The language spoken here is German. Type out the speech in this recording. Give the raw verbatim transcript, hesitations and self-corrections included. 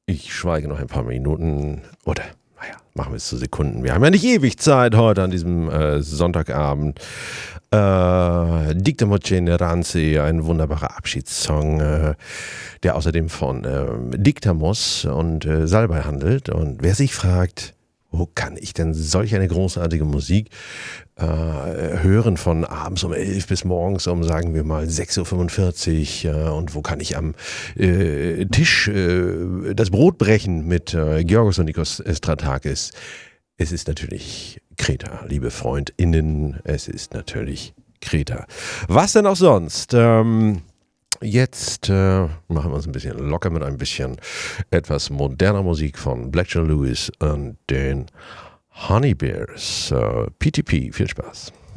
Ich schweige noch ein paar Minuten oder, naja, machen wir es zu Sekunden. Wir haben ja nicht ewig Zeit heute an diesem äh, Sonntagabend. Äh, Dicta Generanzi, ein wunderbarer Abschiedssong, äh, der außerdem von äh, Dictamos und äh, Salbei handelt. Und wer sich fragt, wo kann ich denn solch eine großartige Musik äh, hören von abends um elf bis morgens um, sagen wir mal, sechs Uhr fünfundvierzig äh, und wo kann ich am äh, Tisch äh, das Brot brechen mit äh, Georgos und Nikos Stratakis? Es ist natürlich Kreta, liebe FreundInnen, es ist natürlich Kreta. Was denn auch sonst? Ähm, Jetzt äh, machen wir uns ein bisschen locker mit ein bisschen etwas moderner Musik von Black Joe Lewis und den Honey Bears. Äh, P T P, viel Spaß.